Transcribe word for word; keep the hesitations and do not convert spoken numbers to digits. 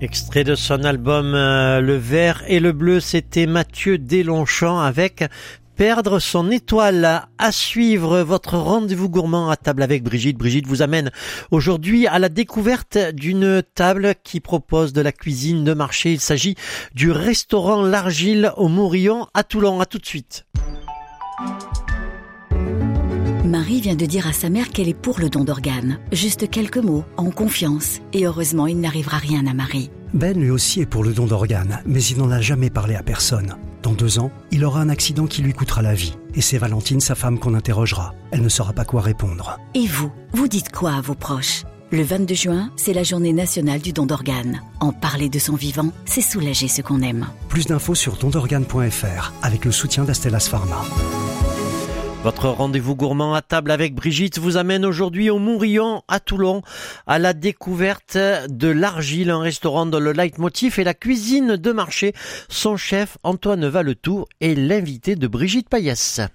Extrait de son album euh, Le Vert et le Bleu, c'était Mathieu Deslongchamps avec Perdre son étoile. À suivre votre rendez-vous gourmand à table avec Brigitte. Brigitte vous amène aujourd'hui à la découverte d'une table qui propose de la cuisine de marché. Il s'agit du restaurant L'Argile au Mourillon à Toulon. À tout de suite. Marie vient de dire à sa mère qu'elle est pour le don d'organes. Juste quelques mots, en confiance. Et heureusement, il n'arrivera rien à Marie. Ben lui aussi est pour le don d'organes, mais il n'en a jamais parlé à personne. Dans deux ans, il aura un accident qui lui coûtera la vie. Et c'est Valentine, sa femme, qu'on interrogera. Elle ne saura pas quoi répondre. Et vous, vous dites quoi à vos proches ? Le vingt-deux juin, c'est la journée nationale du don d'organes. En parler de son vivant, c'est soulager ce qu'on aime. Plus d'infos sur don d'organes point f r avec le soutien d'Astellas Pharma. Votre rendez-vous gourmand à table avec Brigitte vous amène aujourd'hui au Mourillon à Toulon à la découverte de L'Argile, un restaurant dont le leitmotiv est la cuisine de marché. Son chef Antoine Valletoux est l'invité de Brigitte Payès.